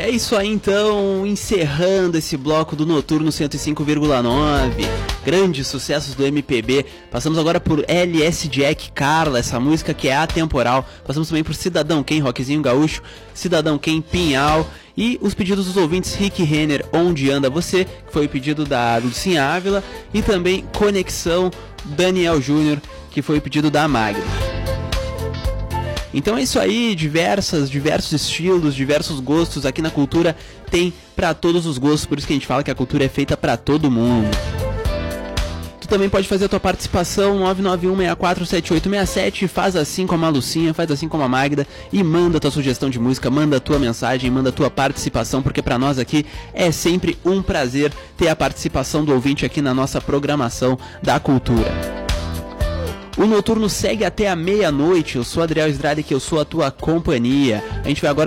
É isso aí então, encerrando esse bloco do Noturno 105,9, grandes sucessos do MPB. Passamos agora por LS Jack Carla, essa música que é atemporal. Passamos também por Cidadão Quem, Rockzinho Gaúcho, Cidadão Quem, Pinhal. E os pedidos dos ouvintes, Rick Renner, Onde Anda Você, que foi o pedido da Lucinha Ávila. E também Conexão, Daniel Júnior, que foi o pedido da Magda. Então é isso aí, diversos estilos, diversos gostos aqui na cultura, tem pra todos os gostos, por isso que a gente fala que a cultura é feita pra todo mundo. Tu também pode fazer a tua participação, 991647867, faz assim como a Lucinha, faz assim como a Magda e manda tua sugestão de música, manda tua mensagem, manda tua participação, porque pra nós aqui é sempre um prazer ter a participação do ouvinte aqui na nossa programação da cultura. O Noturno segue até a meia-noite. Eu sou Adriel Estrada, que eu sou a tua companhia. A gente vai agora